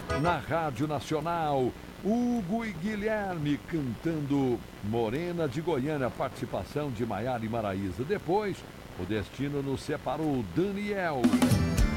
Na Rádio Nacional, Hugo e Guilherme cantando Morena de Goiânia, participação de Maiara e Maraísa. Depois, o destino nos separou, Daniel.